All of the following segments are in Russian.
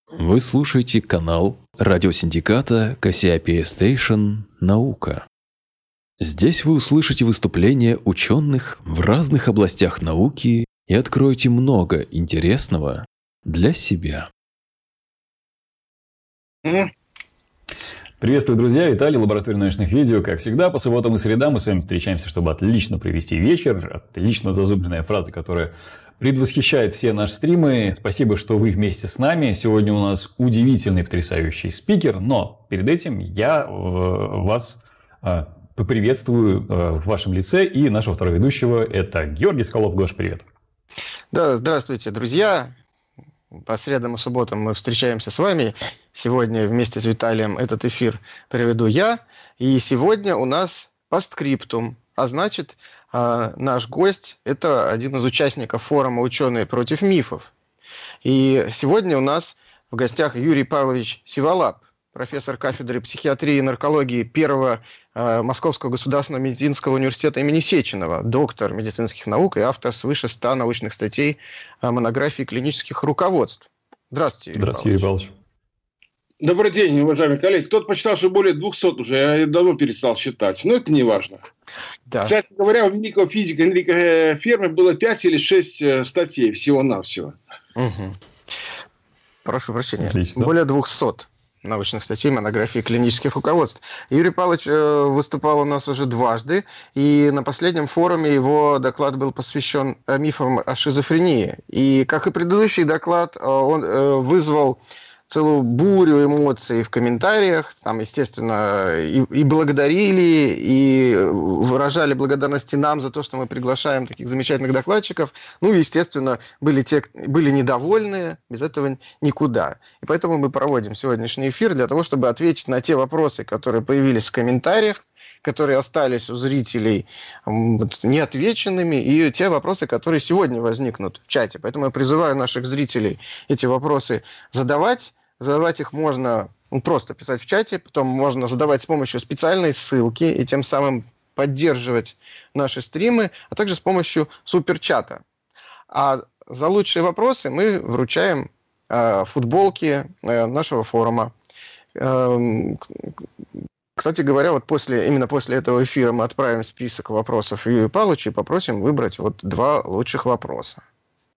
Вы слушаете канал радиосиндиката Cassiopeia Station «Наука». Здесь вы услышите выступления ученых в разных областях науки и откроете много интересного для себя. Приветствую, друзья! Виталий, лаборатория научных видео. Как всегда, по субботам и средам мы с вами встречаемся, чтобы отлично провести вечер. Отлично зазубренная фраза, которая предвосхищает все наши стримы. Спасибо, что вы вместе с нами. Сегодня у нас удивительный, потрясающий спикер. Но перед этим я вас поприветствую в вашем лице и нашего второго ведущего. Это Георгий Соколов. Гош, привет! Да, здравствуйте, друзья! По средам и субботам мы встречаемся с вами. Сегодня вместе с Виталием этот эфир проведу я. И сегодня у нас постскриптум. А значит, наш гость – это один из участников форума «Ученые против мифов». И сегодня у нас в гостях Юрий Павлович Сиволап, профессор кафедры психиатрии и наркологии Первого Московского государственного медицинского университета имени Сеченова, доктор медицинских наук и автор свыше 100 научных статей, монографий клинических руководств. Здравствуйте, Юрий Павлович. Юрий Павлович. Добрый день, уважаемые коллеги. Кто-то посчитал, что более 200 уже, я давно перестал считать, но это не важно. Да. Кстати говоря, у великого физика Энрико Ферми было 5 или 6 статей всего-навсего. Угу. Прошу прощения. Отлично. Более 200 научных статей, монографий клинических руководств. Юрий Павлович выступал у нас уже дважды, и на последнем форуме его доклад был посвящен мифам о шизофрении. И, как и предыдущий доклад, он вызвал целую бурю эмоций в комментариях. Там, естественно, и благодарили, и выражали благодарности нам за то, что мы приглашаем таких замечательных докладчиков. Ну, естественно, были недовольные, без этого никуда. И поэтому мы проводим сегодняшний эфир для того, чтобы ответить на те вопросы, которые появились в комментариях, которые остались у зрителей неотвеченными, и те вопросы, которые сегодня возникнут в чате. Поэтому я призываю наших зрителей эти вопросы задавать. Задавать их можно просто писать в чате, потом можно задавать с помощью специальной ссылки и тем самым поддерживать наши стримы, а также с помощью суперчата. А за лучшие вопросы мы вручаем футболки нашего форума. Кстати говоря, вот именно после этого эфира мы отправим список вопросов Юрию Павловичу и попросим выбрать 2 лучших вопроса.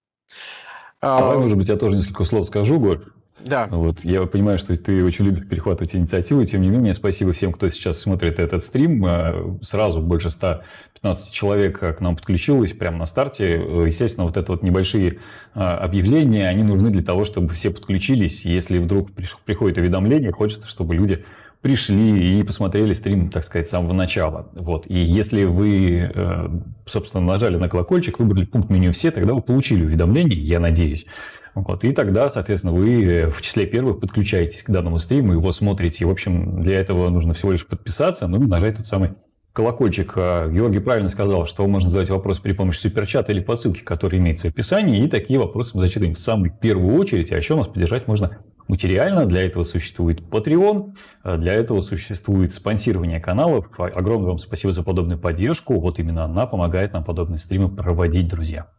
Давай, может быть, я тоже несколько слов скажу, Горь. Да. Вот, я понимаю, что ты очень любишь перехватывать инициативу, тем не менее, спасибо всем, кто сейчас смотрит этот стрим. Сразу больше 115 человек к нам подключилось прямо на старте. Естественно, вот это небольшие объявления, они нужны для того, чтобы все подключились. Если вдруг приходит уведомление, хочется, чтобы люди пришли и посмотрели стрим, так сказать, с самого начала. Вот. И если вы, собственно, нажали на колокольчик, выбрали пункт меню «Все», тогда вы получили уведомление, я надеюсь. Вот. И тогда, соответственно, вы в числе первых подключаетесь к данному стриму, его смотрите. В общем, для этого нужно всего лишь подписаться, ну и нажать тот самый колокольчик. Георгий правильно сказал, что можно задать вопрос при помощи суперчата или по ссылке, которая имеется в описании, и такие вопросы мы зачитаем в самую первую очередь. А еще нас поддержать можно материально. Для этого существует Patreon, для этого существует спонсирование каналов. Огромное вам спасибо за подобную поддержку. Вот именно она помогает нам подобные стримы проводить, друзья.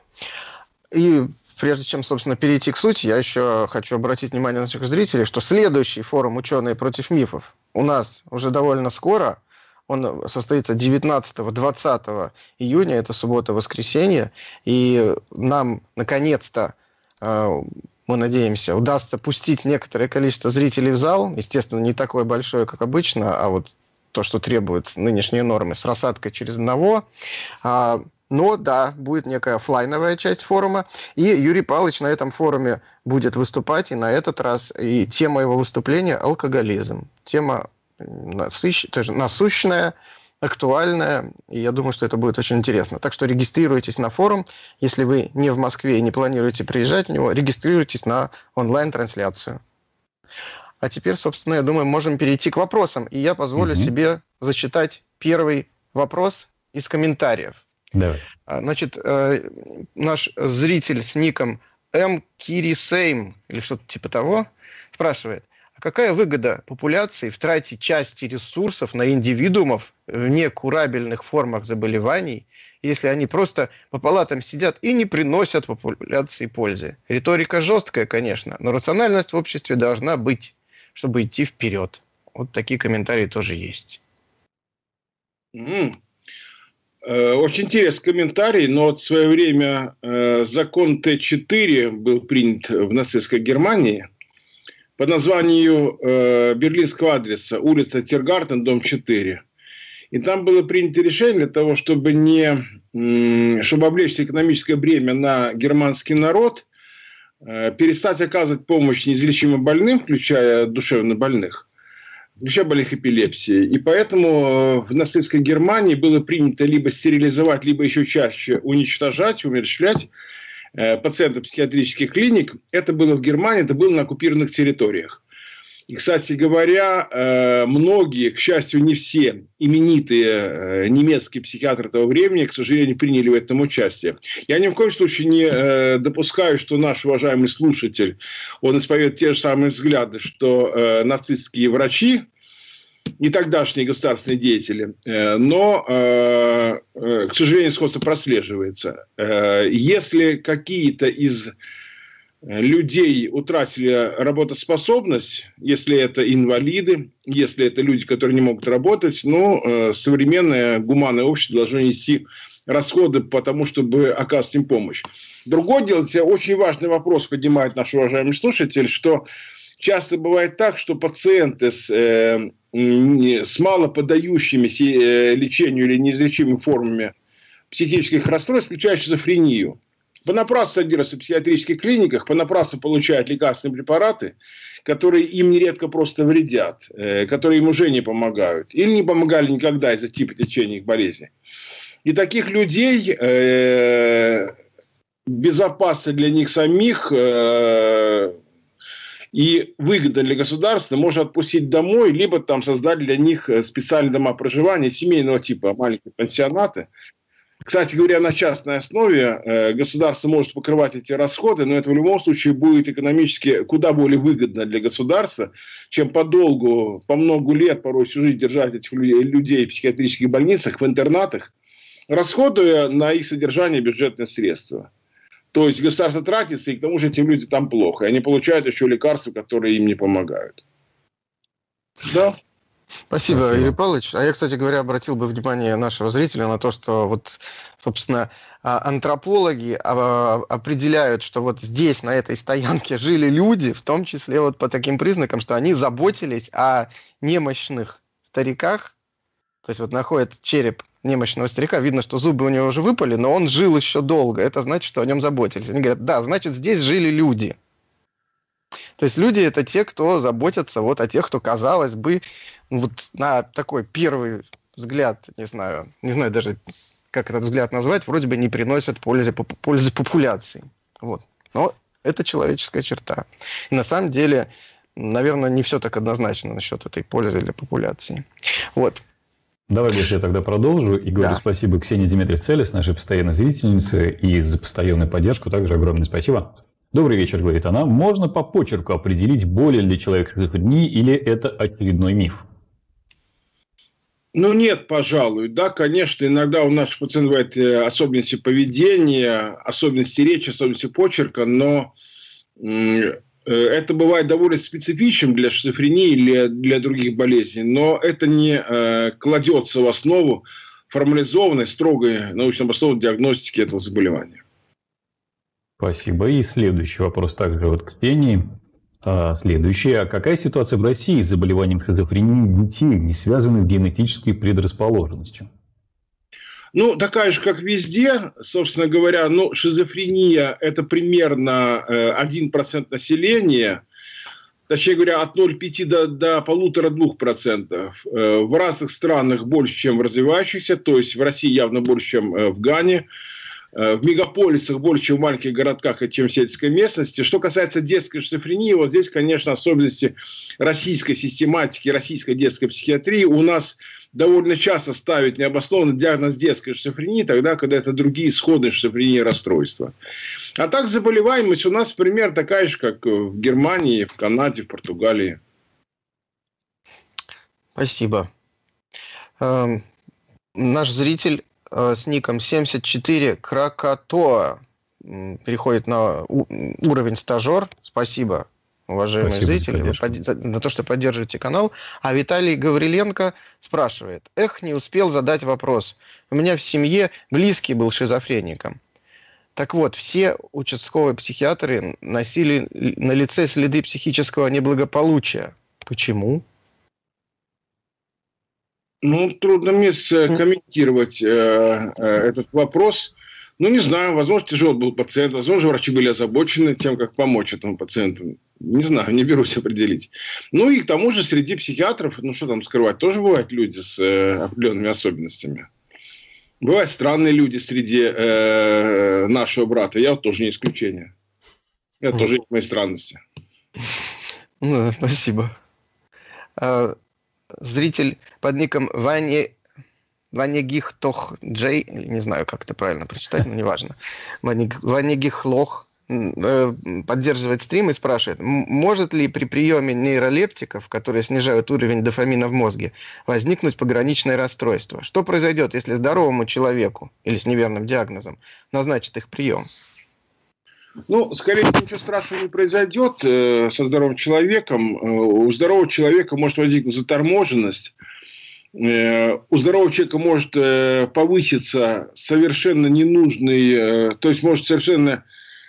И прежде чем, собственно, перейти к сути, я еще хочу обратить внимание наших зрителей, что следующий форум «Ученые против мифов» у нас уже довольно скоро. Он состоится 19-20 июня, это суббота-воскресенье. И нам, наконец-то, мы надеемся, удастся пустить некоторое количество зрителей в зал. Естественно, не такое большое, как обычно, а вот то, что требуют нынешние нормы, с рассадкой через одного. Но да, будет некая офлайновая часть форума, и Юрий Павлович на этом форуме будет выступать, и на этот раз и тема его выступления – алкоголизм. Тема насущная, актуальная, и я думаю, что это будет очень интересно. Так что регистрируйтесь на форум. Если вы не в Москве и не планируете приезжать в него, регистрируйтесь на онлайн-трансляцию. А теперь, собственно, я думаю, можем перейти к вопросам, и я позволю себе зачитать первый вопрос из комментариев. Давай. Значит, наш зритель с ником М. Кирисейм, или что-то типа того, спрашивает, Какая выгода популяции в трате части ресурсов на индивидуумов в некурабельных формах заболеваний, если они просто по палатам сидят и не приносят популяции пользы? Риторика жесткая, конечно, но рациональность в обществе должна быть, чтобы идти вперед. Вот такие комментарии тоже есть. Очень интересный комментарий, но вот в свое время закон Т4 был принят в нацистской Германии под названием Берлинского адреса, улица Тиргартен, дом 4. И там было принято решение для того, чтобы облегчить экономическое бремя на германский народ, перестать оказывать помощь неизлечимо больным, включая душевно больных, включая больных эпилепсией. И поэтому в нацистской Германии было принято либо стерилизовать, либо еще чаще уничтожать, умерщвлять пациентов психиатрических клиник. Это было в Германии, это было на оккупированных территориях. И, кстати говоря, многие, к счастью, не все именитые немецкие психиатры того времени, к сожалению, приняли в этом участие. Я ни в коем случае не допускаю, что наш уважаемый слушатель, он исповедует те же самые взгляды, что нацистские врачи и тогдашние государственные деятели, но, к сожалению, сходство прослеживается. Если какие-то из людей утратили работоспособность, если это инвалиды, если это люди, которые не могут работать, современное гуманное общество должно нести расходы по тому, чтобы оказывать им помощь. Другое дело, очень важный вопрос поднимает наш уважаемый слушатель, что часто бывает так, что пациенты с мало поддающимися лечению или неизлечимыми формами психических расстройств, включая шизофрению, понапрасну содержатся в психиатрических клиниках, понапрасну получают лекарственные препараты, которые им нередко просто вредят, которые им уже не помогают. Или не помогали никогда из-за типа течения их болезни. И таких людей безопасно для них самих и выгодно для государства можно отпустить домой, либо там создать для них специальные дома проживания семейного типа, маленькие пансионаты. Кстати говоря, на частной основе государство может покрывать эти расходы, но это в любом случае будет экономически куда более выгодно для государства, чем подолгу, по много лет, порой всю жизнь держать этих людей в психиатрических больницах, в интернатах, расходуя на их содержание бюджетные средства. То есть государство тратится, и к тому же этим людям там плохо. И они получают еще лекарства, которые им не помогают. Да. Спасибо, Юрий Павлович. А я, кстати говоря, обратил бы внимание нашего зрителя на то, что вот, собственно, антропологи определяют, что вот здесь, на этой стоянке, жили люди, в том числе вот по таким признакам, что они заботились о немощных стариках. То есть вот находят череп немощного старика, видно, что зубы у него уже выпали, но он жил еще долго. Это значит, что о нем заботились. Они говорят, да, значит, здесь жили люди. То есть люди – это те, кто заботятся вот о тех, кто, казалось бы, вот на такой первый взгляд, не знаю даже, как этот взгляд назвать, вроде бы не приносят пользы популяции. Вот. Но это человеческая черта. И на самом деле, наверное, не все так однозначно насчет этой пользы для популяции. Вот. Давай, Гоша, я тогда продолжу и говорю спасибо Ксении Дмитриев-Целес, нашей постоянной зрительнице, и за постоянную поддержку также огромное спасибо. Добрый вечер, говорит она. Можно по почерку определить, болен ли человек шизофренией или это очередной миф? Нет, пожалуй. Да, конечно, иногда у наших пациентов бывают особенности поведения, особенности речи, особенности почерка, но это бывает довольно специфичным для шизофрении или для других болезней, но это не кладется в основу формализованной, строгой научно обоснованной диагностики этого заболевания. Спасибо. И следующий вопрос также вот к Ксении. Следующий. А какая ситуация в России с заболеванием шизофрении детей, не связанных с генетической предрасположенностью? Такая же, как везде, собственно говоря, шизофрения – это примерно 1% населения, точнее говоря, от 0,5 до 1,5-2%. В разных странах больше, чем в развивающихся, то есть в России явно больше, чем в Гане. В мегаполисах больше, чем в маленьких городках, чем в сельской местности. Что касается детской шизофрении, вот здесь, конечно, особенности российской систематики, российской детской психиатрии. У нас довольно часто ставят необоснованный диагноз детской шизофрении, тогда, когда это другие сходные шизофрении и расстройства. А так заболеваемость у нас примерно такая же, как в Германии, в Канаде, в Португалии. Спасибо. Наш зритель с ником 74 Кракатоа переходит на уровень стажер. Спасибо, уважаемые зрители, за то, что поддерживаете канал. А Виталий Гавриленко спрашивает. Не успел задать вопрос. У меня в семье близкий был шизофреником. Так вот, все участковые психиатры носили на лице следы психического неблагополучия. Почему? Трудно мне комментировать этот вопрос. Не знаю, возможно, тяжелый был пациент, возможно, врачи были озабочены тем, как помочь этому пациенту. Не знаю, не берусь определить. И к тому же среди психиатров, что там скрывать, тоже бывают люди с определенными особенностями. Бывают странные люди среди нашего брата. Я тоже не исключение. Это тоже есть мои странности. Спасибо. Зритель под ником Ванегихтох Джей, не знаю, как это правильно прочитать, но неважно. Ванегихлох поддерживает стрим и спрашивает, может ли при приеме нейролептиков, которые снижают уровень дофамина в мозге, возникнуть пограничное расстройство? Что произойдет, если здоровому человеку или с неверным диагнозом назначат их прием? Скорее всего, ничего страшного не произойдет со здоровым человеком. У здорового человека может возникнуть заторможенность. У здорового человека может повыситься совершенно ненужный, то есть может совершенно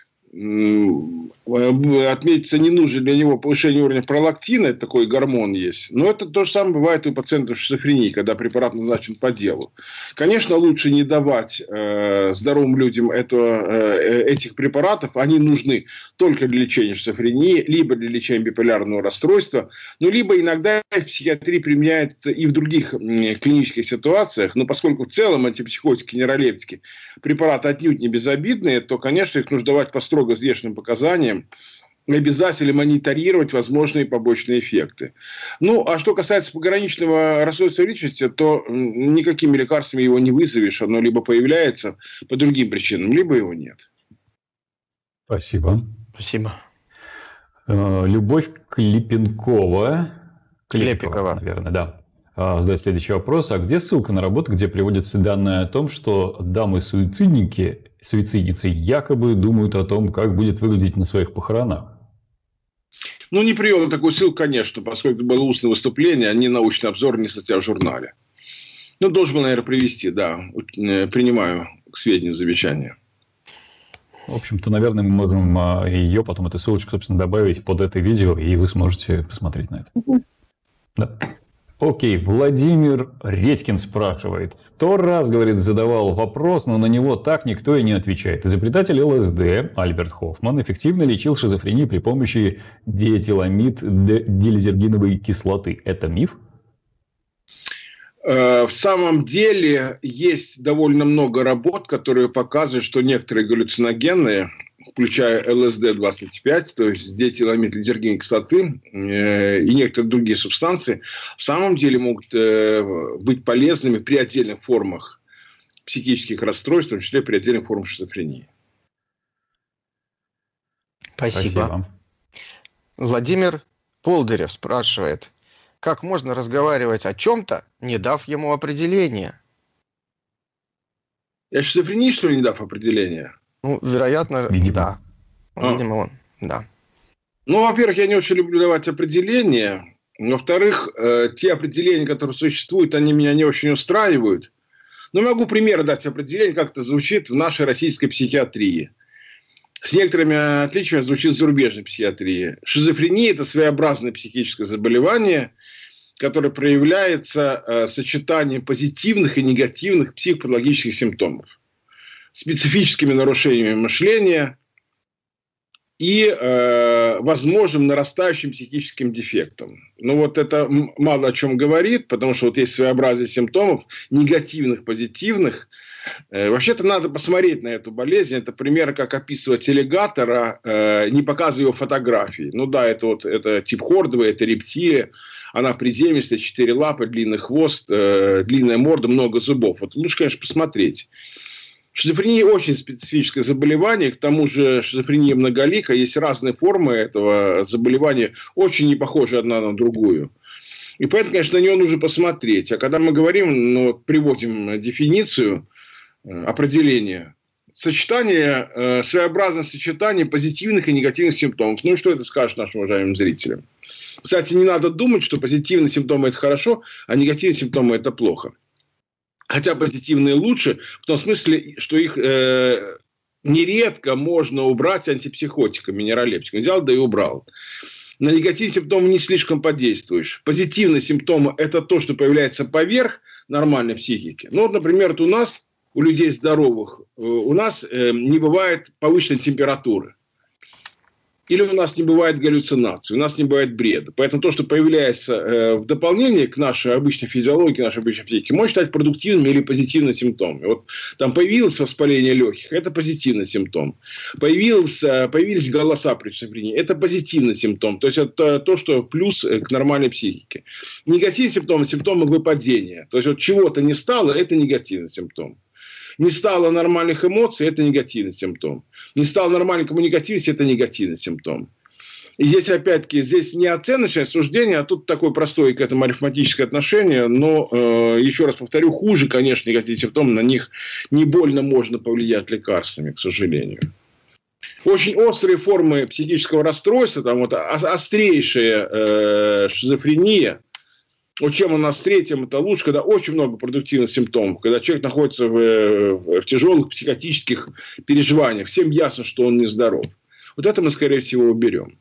отметиться ненужное для него повышение уровня пролактина, это такой гормон есть. Но это то же самое бывает и у пациентов с шизофренией, когда препарат назначен по делу. Конечно, лучше не давать здоровым людям этих препаратов. Они нужны только для лечения шизофрении, либо для лечения биполярного расстройства, либо иногда в психиатрии применяется и в других клинических ситуациях. Но поскольку в целом антипсихотики, нейролептики препараты отнюдь не безобидные, то, конечно, их нужно давать по строго взвешенным показаниям, обязательно мониторировать возможные побочные эффекты. А что касается пограничного расстройства личности, то никакими лекарствами его не вызовешь. Оно либо появляется по другим причинам, либо его нет. Спасибо. Спасибо. Любовь Клепикова, наверное, да. Задать следующий вопрос. А где ссылка на работу, где приводятся данные о том, что дамы-суицидницы якобы думают о том, как будет выглядеть на своих похоронах? Не привел на такую ссылку, конечно, поскольку это было устное выступление, а не научный обзор, не статья в журнале. Должен был, наверное, привести, да. Принимаю к сведению замечания. В общем-то, наверное, мы можем ее, потом эту ссылочку, собственно, добавить под это видео, и вы сможете посмотреть на это. Да. Окей, Владимир Редькин спрашивает. 100 раз, говорит, задавал вопрос, но на него так никто и не отвечает. Изобретатель ЛСД Альберт Хоффман эффективно лечил шизофрению при помощи диэтиламид-дилизергиновой кислоты. Это миф? В самом деле есть довольно много работ, которые показывают, что некоторые галлюциногены, включая ЛСД-25, то есть диэтиламид-дилизергиновой кислоты и некоторые другие субстанции, в самом деле могут быть полезными при отдельных формах психических расстройств, в том числе при отдельных формах шизофрении. Спасибо. Владимир Полдырев спрашивает, как можно разговаривать о чем-то, не дав ему определения? Я шизофрении, что ли, не дав определения? Вероятно, видимо. Да. Видимо, он, да. Во-первых, я не очень люблю давать определения. Во-вторых, те определения, которые существуют, они меня не очень устраивают. Но могу примеры дать определение, как это звучит в нашей российской психиатрии. С некоторыми отличиями звучит в зарубежной психиатрии. Шизофрения – это своеобразное психическое заболевание, которое проявляется сочетанием позитивных и негативных психопатологических симптомов, специфическими нарушениями мышления и возможным нарастающим психическим дефектом. Это мало о чем говорит, потому что есть своеобразие симптомов, негативных, позитивных. Вообще-то надо посмотреть на эту болезнь. Это пример, как описывать аллигатора, не показывая его фотографии. Это тип хордовый, это рептилия. Она приземистая, 4 лапы, длинный хвост, длинная морда, много зубов. Лучше, конечно, посмотреть. Шизофрения очень специфическое заболевание, к тому же шизофрения многолика, есть разные формы этого заболевания, очень не похожи одна на другую. И поэтому, конечно, на него нужно посмотреть. А когда мы говорим, ну, приводим дефиницию, определение, сочетание, своеобразное сочетание позитивных и негативных симптомов. Ну и что это скажет нашим уважаемым зрителям? Кстати, не надо думать, что позитивные симптомы – это хорошо, а негативные симптомы – это плохо. Хотя позитивные лучше, в том смысле, что их нередко можно убрать антипсихотиками, нейролептиками. Взял, да и убрал. На негативные симптомы не слишком подействуешь. Позитивные симптомы – это то, что появляется поверх нормальной психики. Ну, вот, например, у нас, у людей здоровых, у нас не бывает повышенной температуры. Или у нас не бывает галлюцинаций, у нас не бывает бреда. Поэтому то, что появляется в дополнение к нашей обычной физиологии, к нашей обычной психике, может стать продуктивным или позитивным симптомом. Вот там появилось воспаление легких, это позитивный симптом. Появились голоса при шизофрении, это позитивный симптом. То есть это то, что плюс к нормальной психике. Негативный симптом – симптомы выпадения. То есть вот чего-то не стало, это негативный симптом. Не стало нормальных эмоций – это негативный симптом. Не стало нормальной коммуникативности – это негативный симптом. И здесь, опять-таки, здесь не оценочное суждение, а тут такое простое к этому арифметическое отношение. Но, еще раз повторю, хуже, конечно, негативный симптом. На них не больно можно повлиять лекарствами, к сожалению. Очень острые формы психического расстройства, там вот острейшая шизофрения. Вот чем у нас третьем, это лучше, когда очень много продуктивных симптомов, когда человек находится в тяжелых психотических переживаниях, всем ясно, что он нездоров. Вот это мы, скорее всего, уберем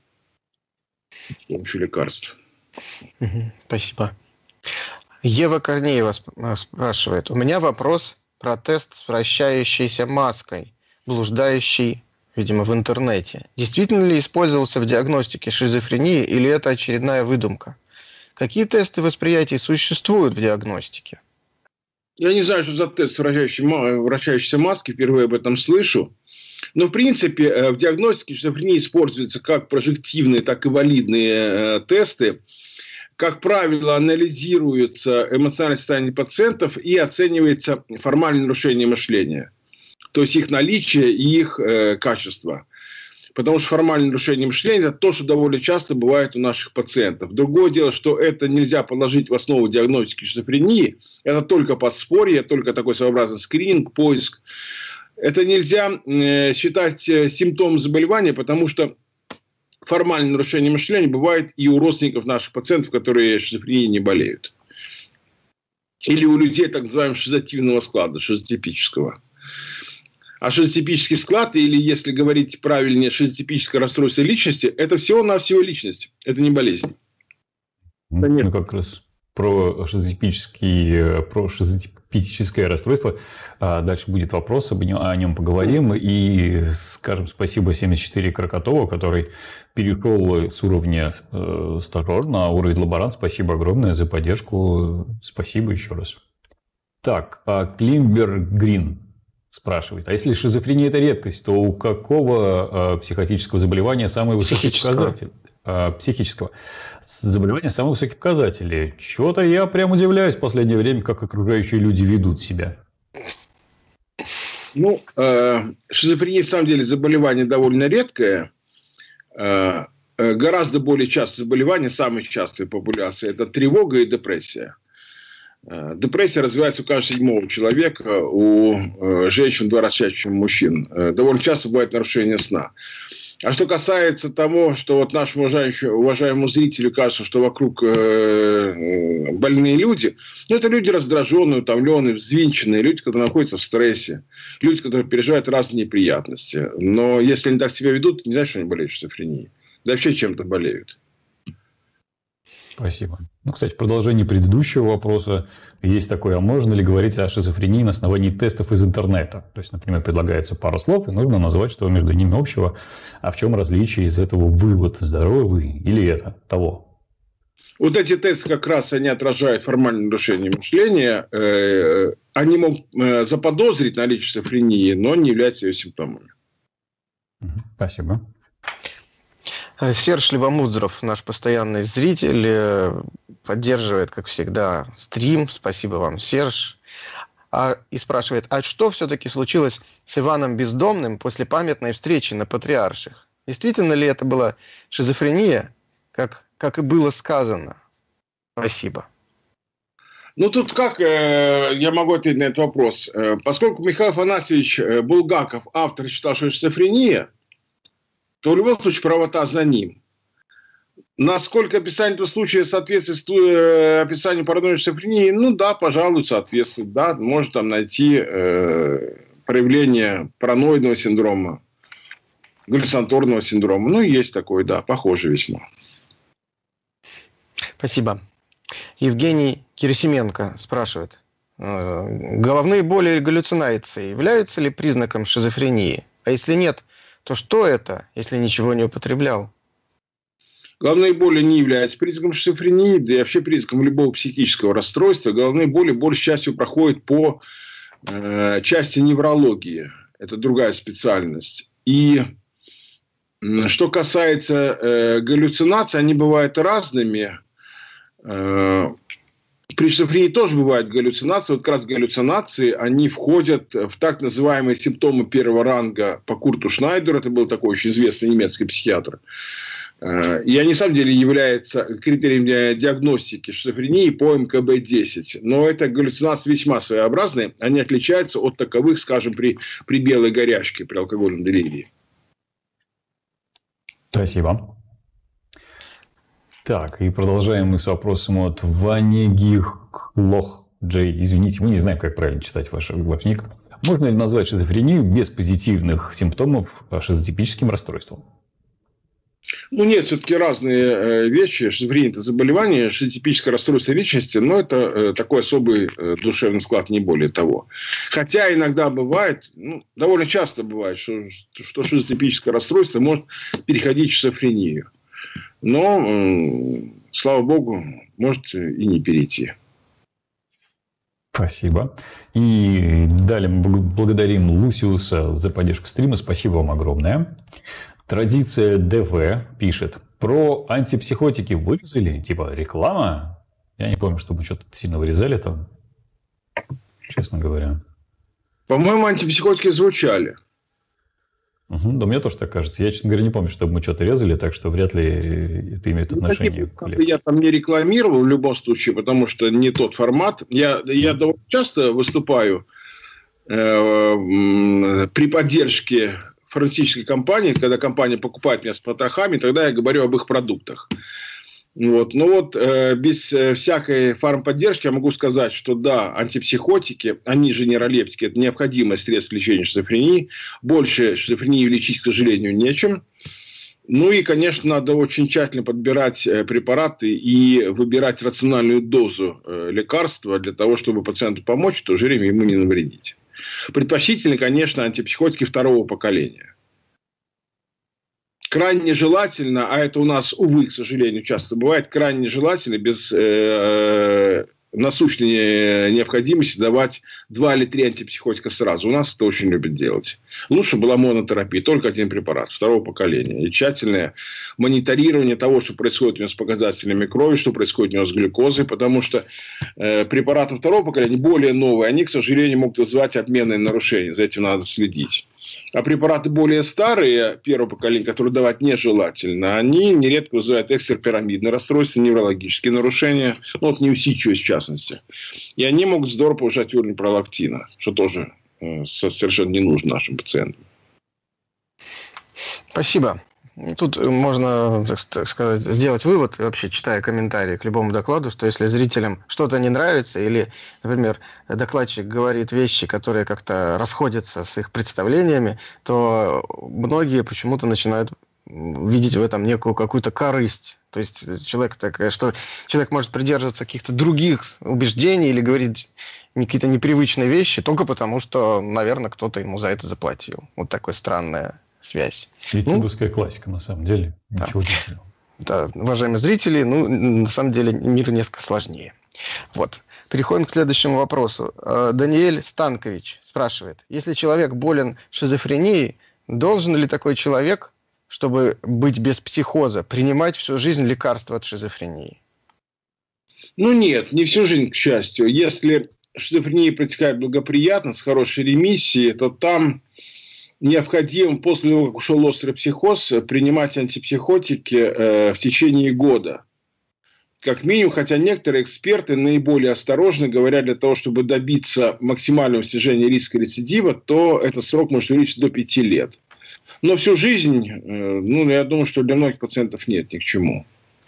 с помощью лекарств. Спасибо. Ева Корнеева спрашивает. У меня вопрос про тест с вращающейся маской, блуждающий, видимо, в интернете. Действительно ли использовался в диагностике шизофрении или это очередная выдумка? Какие тесты восприятия существуют в диагностике? Я не знаю, что за тест вращающейся маски, впервые об этом слышу. Но, в принципе, в диагностике шизофрении используются как прожективные, так и валидные тесты. Как правило, анализируется эмоциональное состояние пациентов и оценивается формальное нарушение мышления. То есть их наличие и их качество. Потому что формальное нарушение мышления – это то, что довольно часто бывает у наших пациентов. Другое дело, что это нельзя положить в основу диагностики шизофрении. Это только подспорье, только такой своеобразный скрининг, поиск. Это нельзя считать симптомом заболевания, потому что формальное нарушение мышления бывает и у родственников наших пациентов, которые шизофренией не болеют. Или у людей так называемого шизотипного склада, шизотипического. А шизотипический склад, или, если говорить правильнее, шизотипическое расстройство личности, это всего-навсего личность. Это не болезнь. Ну, как раз про шизотипическое расстройство. Дальше будет вопрос, о нем поговорим. И скажем спасибо 74 Крокотову, который перешел с уровня стажер на уровень лаборант. Спасибо огромное за поддержку. Спасибо еще раз. Так, Климбер Грин спрашивает, а если шизофрения – это редкость, то у какого психотического заболевания самый высокий показатель? Психического. Заболевания самые высокие показатели. Чего-то я прям удивляюсь в последнее время, как окружающие люди ведут себя. Ну, шизофрения, в самом деле, заболевание довольно редкое. Гораздо более частые заболевания, самые частые популяции – это тревога и депрессия. Депрессия развивается у каждого седьмого человека, у женщин в 2 раза чаще, чем у мужчин. Довольно часто бывает нарушение сна. А что касается того, что вот нашему уважаемому зрителю кажется, что вокруг больные люди, ну, это люди раздраженные, утомленные, взвинченные, люди, которые находятся в стрессе, люди, которые переживают разные неприятности. Но если они так себя ведут, не значит, что они болеют шизофренией. Да вообще чем-то болеют. Спасибо. Ну, кстати, в продолжении предыдущего вопроса есть такое, а можно ли говорить о шизофрении на основании тестов из интернета? То есть, например, предлагается пару слов, и нужно назвать, что между ними общего, а в чем различие из этого вывод, здоровый вы или это того? Вот эти тесты как раз они отражают формальное нарушение мышления. Они могут заподозрить наличие шизофрении, но не являются ее симптомами. Спасибо. Серж Левомудров, наш постоянный зритель, поддерживает, как всегда, стрим. Спасибо вам, Серж. И спрашивает, а что все-таки случилось с Иваном Бездомным после памятной встречи на Патриарших? Действительно ли это была шизофрения, как и было сказано? Спасибо. Ну, тут как я могу ответить на этот вопрос? Поскольку Михаил Афанасьевич Булгаков, автор, считал, что это шизофрения, то в любом случае правота за ним. Насколько описание этого случая соответствует описанию параноидной шизофрении? Ну да, пожалуй, соответствует. Да, можно там найти проявление параноидного синдрома, галлюцинаторного синдрома. Ну, есть такой, да, похоже весьма. Спасибо. Евгений Кирсименко спрашивает. Головные боли или галлюцинации являются ли признаком шизофрении? А если нет, то что это, если ничего не употреблял? Головные боли не являются признаком шизофрении, да и вообще признаком любого психического расстройства. Головные боли большей частью проходят по части неврологии. Это другая специальность. И что касается галлюцинаций, они бывают разными. При шизофрении тоже бывают галлюцинации. Вот как раз галлюцинации, они входят в так называемые симптомы первого ранга по Курту Шнайдеру. Это был такой очень известный немецкий психиатр. И они, на самом деле, являются критерием диагностики шизофрении по МКБ-10. Но это галлюцинации весьма своеобразные. Они отличаются от таковых, скажем, при белой горячке, при алкогольном делирии. Спасибо. Так, и продолжаем мы с вопросом от Ванегихлох Джей. Извините, мы не знаем, как правильно читать ваш ник. Можно ли назвать шизофрению без позитивных симптомов шизотипическим расстройством? Ну, нет, все-таки разные вещи. Шизофрения – это заболевание, шизотипическое расстройство личности, но это такой особый душевный склад, не более того. Хотя иногда бывает, довольно часто бывает, что шизотипическое расстройство может переходить в шизофрению. Но, слава богу, может и не перейти. Спасибо. И далее мы благодарим Лусиуса за поддержку стрима. Спасибо вам огромное. Традиция ДВ пишет. Про антипсихотики вырезали? Типа реклама? Я не помню, чтобы мы что-то сильно вырезали там. Честно говоря. По-моему, антипсихотики звучали. Да, мне тоже так кажется. Я, честно говоря, не помню, чтобы мы что-то резали, так что вряд ли это имеет отношение к лекции. Я там не рекламировал в любом случае, потому что не тот формат. Я довольно часто выступаю при поддержке фармацевтической компании, когда компания покупает меня с потрохами, тогда я говорю об их продуктах. Вот. Но вот без всякой фармподдержки я могу сказать, что да, антипсихотики, они же нейролептики, это необходимое средство лечения шизофрении. Больше шизофрении лечить, к сожалению, нечем. Ну и, конечно, надо очень тщательно подбирать препараты и выбирать рациональную дозу лекарства для того, чтобы пациенту помочь, в то же время ему не навредить. Предпочтительны, конечно, антипсихотики второго поколения. Крайне желательно, а это у нас, увы, к сожалению, часто бывает, крайне желательно без насущной необходимости давать 2 или 3 антипсихотика сразу. У нас это очень любят делать. Лучше была монотерапия, только один препарат второго поколения. И тщательное мониторирование того, что происходит у него с показателями крови, что происходит у него с глюкозой, потому что препараты второго поколения, более новые, они, к сожалению, могут вызывать обменные нарушения. За этим надо следить. А препараты более старые, первого поколения, которые давать нежелательно, они нередко вызывают экстрапирамидные расстройства, неврологические нарушения, вот неусидчивость в частности. И они могут здорово повышать уровень пролактина, что тоже совершенно не нужно нашим пациентам. Спасибо. Тут можно, так сказать, сделать вывод, вообще читая комментарии к любому докладу, что если зрителям что-то не нравится, или, например, докладчик говорит вещи, которые как-то расходятся с их представлениями, то многие почему-то начинают видеть в этом некую какую-то корысть. То есть человек может придерживаться каких-то других убеждений или говорить какие-то непривычные вещи только потому, что, наверное, кто-то ему за это заплатил. Вот такая странная связь. Ютубовская классика, на самом деле. Ничего удивительного. Да, уважаемые зрители, на самом деле мир несколько сложнее. Вот. Переходим к следующему вопросу. Даниэль Станкович спрашивает. Если человек болен шизофренией, должен ли такой человек, чтобы быть без психоза, принимать всю жизнь лекарства от шизофрении? Нет, не всю жизнь, к счастью. Если шизофрения протекает благоприятно, с хорошей ремиссией, то там необходимо после того, как ушел острый психоз, принимать антипсихотики в течение года. как минимум, хотя некоторые эксперты наиболее осторожны, говорят, для того, чтобы добиться максимального снижения риска рецидива, то этот срок может увеличиться до 5 лет. Но всю жизнь, я думаю, что для многих пациентов нет ни к чему.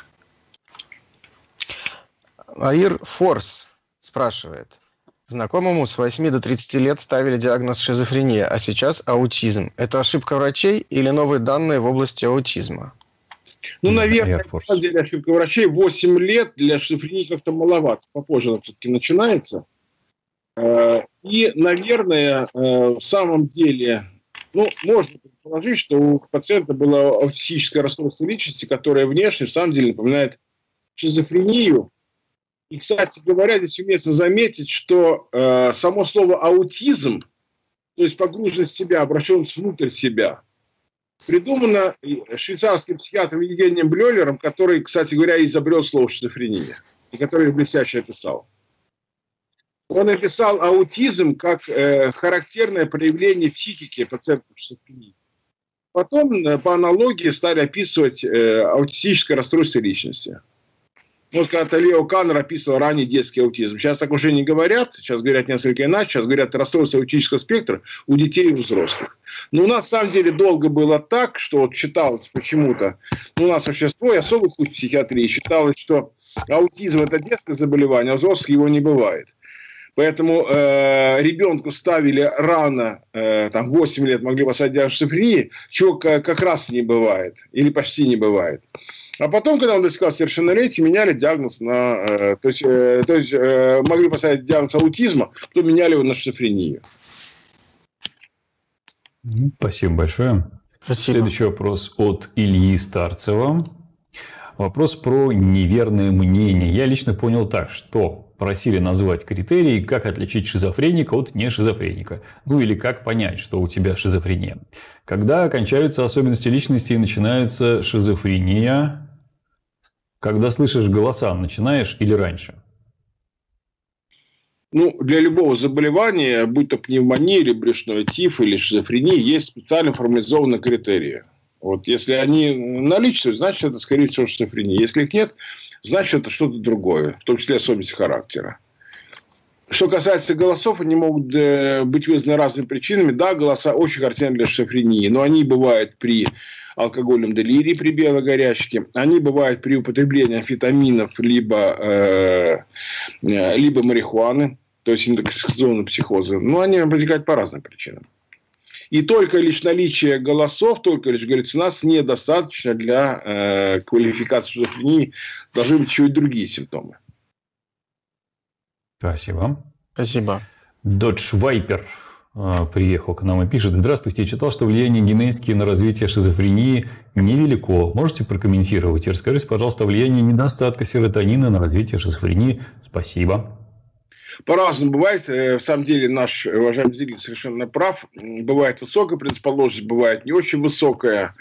Аир Форс спрашивает. Знакомому с 8 до 30 лет ставили диагноз шизофрения, а сейчас аутизм. Это ошибка врачей или новые данные в области аутизма? Наверное, на самом деле ошибка врачей. 8 лет для шизофрении как-то маловато. Попозже она все-таки начинается. И, наверное, в самом деле, можно предположить, что у пациента было аутистическое расстройство личности, которое внешне, в самом деле, напоминает шизофрению. И, кстати говоря, здесь уместно заметить, что само слово аутизм, то есть погруженность в себя, обращенность внутрь себя, придумано швейцарским психиатром Евгением Блёлером, который, кстати говоря, изобрел слово шизофрения, и который блестяще описал. Он описал аутизм как характерное проявление психики пациентов шизофрении. Потом, по аналогии, стали описывать аутистическое расстройство личности. Вот когда-то Лео Каннер описывал ранний детский аутизм. Сейчас так уже не говорят, сейчас говорят несколько иначе, сейчас говорят расстройство аутического спектра у детей и у взрослых. Но у нас, на самом деле, долго было так, что вот считалось почему-то, у нас вообще свой особый путь в психиатрии, считалось, что аутизм – это детское заболевание, а у взрослых его не бывает. Поэтому ребенку ставили рано, 8 лет могли поставить диагноз шизофрении, чего как раз не бывает, или почти не бывает. А потом, когда он достигал совершеннолетия, меняли диагноз на... То есть могли поставить диагноз аутизма, потом меняли его на шизофрению. Спасибо большое. Спасибо. Следующий вопрос от Ильи Старцева. Вопрос про неверное мнение. Я лично понял так, что просили назвать критерии, как отличить шизофреника от нешизофреника. Или как понять, что у тебя шизофрения. Когда кончаются особенности личности и начинается шизофрения? Когда слышишь голоса, начинаешь или раньше? Для любого заболевания, будь то пневмония, или брюшной тиф, или шизофрения, есть специально формализованные критерии. Вот если они наличествуют, значит, это, скорее всего, шизофрения. Если их нет, значит, это что-то другое, в том числе особенности характера. Что касается голосов, они могут быть вызваны разными причинами. Да, голоса очень характерны для шизофрении, но они бывают при алкогольном делирии, при белой горячке. Они бывают при употреблении амфетаминов, либо марихуаны, то есть интоксикационные психозы. Но они возникают по разным причинам. И только лишь наличие голосов, только лишь галлюцинаций недостаточно для квалификации шизофрении. Должны быть еще и другие симптомы. Спасибо. Спасибо. Dodge Viper приехал к нам и пишет. Здравствуйте, я читал, что влияние генетики на развитие шизофрении невелико. Можете прокомментировать и расскажите, пожалуйста, о влиянии недостатка серотонина на развитие шизофрении? Спасибо. По-разному бывает. В самом деле, наш уважаемый зритель совершенно прав. Бывает высокая предрасположенность, бывает не очень высокая.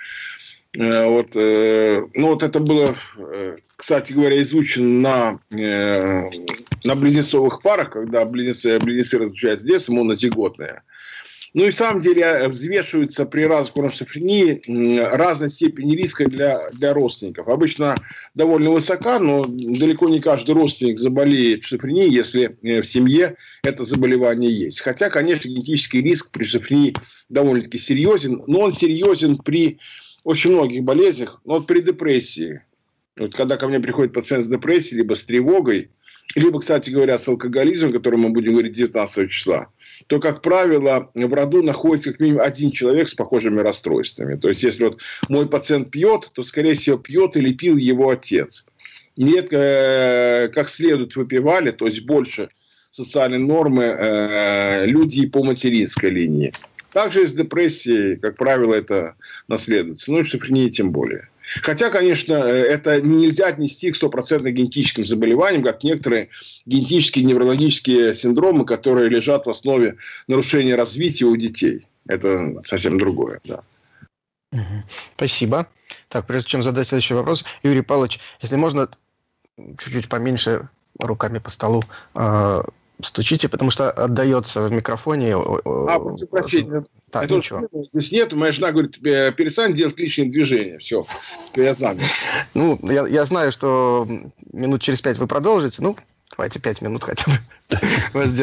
Это было, кстати говоря, изучено на близнецовых парах, когда близнецы разлучаются детством, монозиготные. И в самом деле взвешиваются при разных уровнях шизофрении разной степени риска для родственников. Обычно довольно высока, но далеко не каждый родственник заболеет шизофренией, если в семье это заболевание есть. Хотя, конечно, генетический риск при шизофрении довольно-таки серьезен, но он серьезен при очень многих болезнях. При депрессии, когда ко мне приходит пациент с депрессией, либо с тревогой, либо, кстати говоря, с алкоголизмом, о котором мы будем говорить 19 числа, то, как правило, в роду находится как минимум один человек с похожими расстройствами. То есть, если мой пациент пьет, то, скорее всего, пьет или пил его отец. Нет, как следует выпивали, то есть, больше социальной нормы люди по материнской линии. Также с депрессией, как правило, это наследуется. И шизофрения тем более. Хотя, конечно, это нельзя отнести к 100% генетическим заболеваниям, как некоторые генетические неврологические синдромы, которые лежат в основе нарушения развития у детей. Это совсем другое. Да. Спасибо. Так, прежде чем задать следующий вопрос, Юрий Павлович, если можно, чуть-чуть поменьше руками по столу стучите, потому что отдается в микрофоне. Прошу прощения. Так, это ничего. Здесь нет. Моя жена говорит, перестань делать лишние движения. Все, я занят. Ну, я знаю, что минут через 5 вы продолжите. Ну, давайте 5 минут хотя бы.